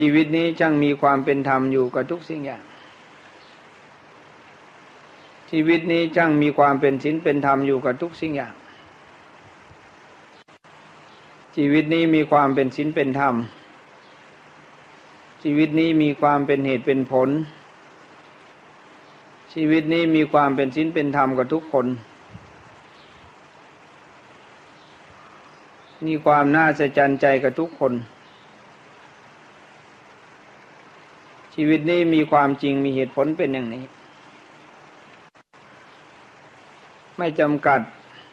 ชีวิตนี้ช่างมีความเป็นธรรมอยู่กับทุกสิ่งอย่างชีวิตนี้ช่างมีความเป็นศีลเป็นธรรมอยู่กับทุกสิ่งอย่างชีวิตนี้มีความเป็นศีลเป็นธรรมชีวิตนี้มีความเป็นเหตุเป็นผลชีวิตนี้มีความเป็นศีลเป็นธรรมกับทุกคนมีความน่าสะใจใจกับทุกคนชีวิตนี้มีความจริงมีเหตุผลเป็นอย่างนี้ไม่จำกัด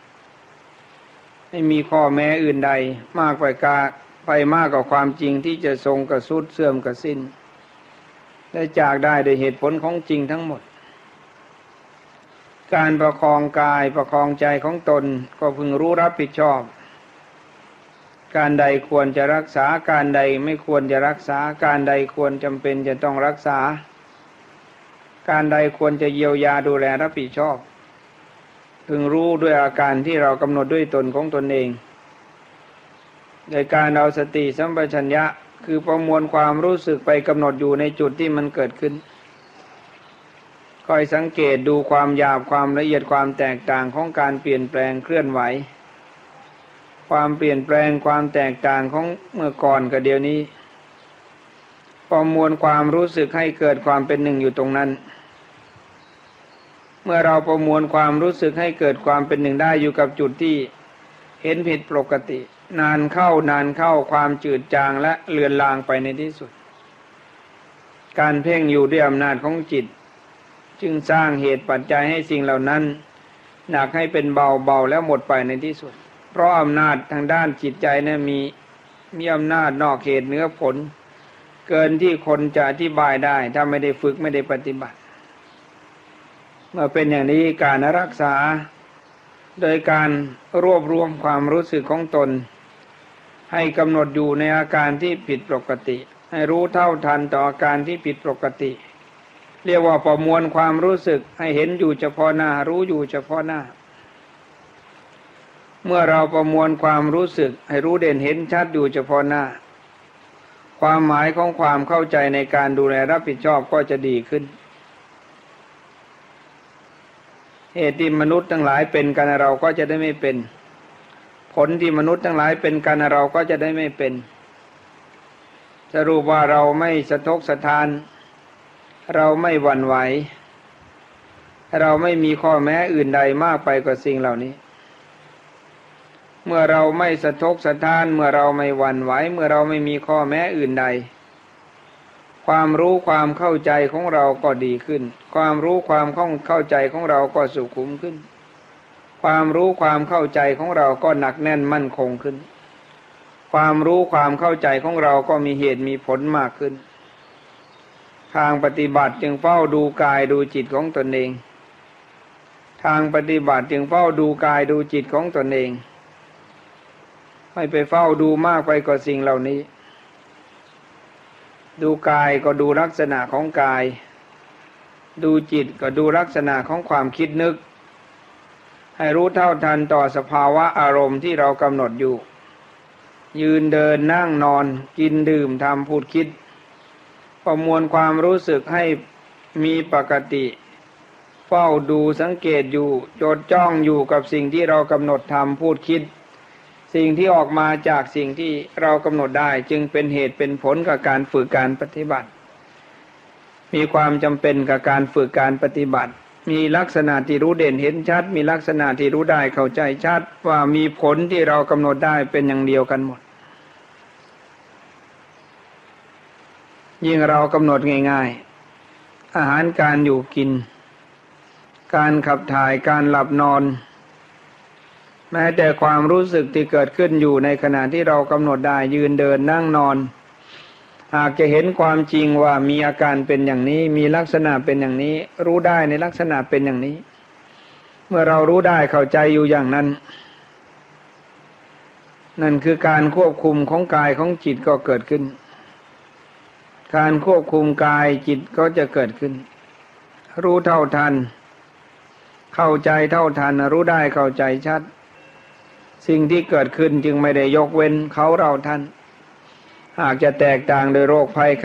ไม่มีข้อแม้อื่นใดมากไปมากกว่าความจริงที่จะทรงกระสุดเสื่อมกระสิ้นได้จากได้โดยเหตุผลของจริงทั้งหมดการประคองกายประคองใจของตนก็พึงรู้รับผิดชอบการใดควรจะรักษาการใดไม่ควรจะรักษาการใดควรจำเป็นจะต้องรักษาการใดควรจะเยียวยาดูแลรับผิดชอบพึงรู้ด้วยอาการที่เรากำหนดด้วยตนของตนเองโดยการเอาสติสัมปชัญญะคือประมวลความรู้สึกไปกำหนดอยู่ในจุดที่มันเกิดขึ้นคอยสังเกตดูความหยาบความละเอียดความแตกต่างของการเปลี่ยนแปลงเคลื่อนไหวความเปลี่ยนแปลงความแตกต่างของเมื่อก่อนกับเดี๋ยวนี้ประมวลความรู้สึกให้เกิดความเป็นหนึ่งอยู่ตรงนั้นเมื่อเราประมวลความรู้สึกให้เกิดความเป็นหนึ่งได้อยู่กับจุดที่เห็นผิดปกตินานเข้าความจืดจางและเลือนลางไปในที่สุดการเพ่งอยู่ด้วยอำนาจของจิตจึงสร้างเหตุปัจจัยให้สิ่งเหล่านั้นหนักให้เป็นเบาแล้วหมดไปในที่สุดเพราะอำนาจทางด้านจิตใจนั้นมีอำนาจนอกเหตุเหนือผลเกินที่คนจะอธิบายได้ถ้าไม่ได้ฝึกไม่ได้ปฏิบัติเมื่อเป็นอย่างนี้การรักษาโดยการรวบรวมความรู้สึกของตนให้กำหนดอยู่ในอาการที่ผิดปกติให้รู้เท่าทันต่ออาการที่ผิดปกติเรียกว่าประมวลความรู้สึกให้เห็นอยู่เฉพาะหน้ารู้อยู่เฉพาะหน้าเมื่อเราประมวลความรู้สึกให้รู้เด่นเห็นชัดอยู่เฉพาะหน้าความหมายของความเข้าใจในการดูแลรับผิดชอบก็จะดีขึ้นเหตุที่มนุษย์ทั้งหลายเป็นกันเราก็จะได้ไม่เป็นผลที่มนุษย์ทั้งหลายเป็นกันเราก็จะได้ไม่เป็นสรุปว่าเราไม่สะทกสะท้านเราไม่หวั่นไหวเราไม่มีข้อแม้อื่นใดมากไปกว่าสิ่งเหล่านี้เมื่อเราไม่สะทกสะท้านเมื่อเราไม่หวั่นไหวเมื่อเราไม่มีข้อแม้อื่นใดความรู้ความเข้าใจของเราก็ดีขึ้นความรู้ความเข้าใจของเราก็สุขุมขึ้นความรู้ความเข้าใจของเราก็หนักแน่นมั่นคงขึ้นความรู้ความเข้าใจของเราก็มีเหตุมีผลมากขึ้นทางปฏิบัติจึงเฝ้าดูกายดูจิตของตนเองทางปฏิบัติจึงเฝ้าดูกายดูจิตของตนเองไม่ไปเฝ้าดูมากไปกว่าสิ่งเหล่านี้ดูกายก็ดูลักษณะของกายดูจิตก็ดูลักษณะของความคิดนึกให้รู้เท่าทันต่อสภาวะอารมณ์ที่เรากำหนดอยู่ยืนเดินนั่งนอนกินดื่มทำพูดคิดประมวลความรู้สึกให้มีปกติเฝ้าดูสังเกตอยู่จดจ้องอยู่กับสิ่งที่เรากำหนดทำพูดคิดสิ่งที่ออกมาจากสิ่งที่เรากำหนดได้จึงเป็นเหตุเป็นผลกับการฝึกการปฏิบัติมีความจำเป็นกับการฝึกการปฏิบัติมีลักษณะที่รู้เด่นเห็นชัดมีลักษณะที่รู้ได้เข้าใจชัดว่ามีผลที่เรากำหนดได้เป็นอย่างเดียวกันหมดยิ่งเรากำหนดง่ายๆอาหารการอยู่กินการขับถ่ายการหลับนอนแม้แต่ความรู้สึกที่เกิดขึ้นอยู่ในขณะที่เรากำหนดได้ยืนเดินนั่งนอนหากจะเห็นความจริงว่ามีอาการเป็นอย่างนี้มีลักษณะเป็นอย่างนี้รู้ได้ในลักษณะเป็นอย่างนี้เมื่อเรารู้ได้เข้าใจอยู่อย่างนั้นนั่นคือการควบคุมของกายของจิตก็เกิดขึ้นการควบคุมกายจิตก็จะเกิดขึ้นรู้เท่าทันเข้าใจเท่าทันรู้ได้เข้าใจชัดสิ่งที่เกิดขึ้นจึงไม่ได้ยกเว้นเขาเราท่านหากจะแตกต่างโดยโรคภัย